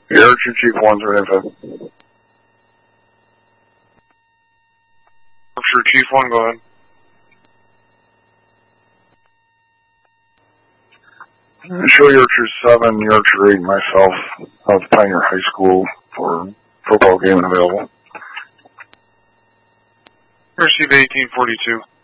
Yorkshire Chief 135. Yorkshire Chief 1, go ahead. Show Yorkshire 7, Yorkshire 8, myself, of Pioneer High School for football game available. Receive 1842.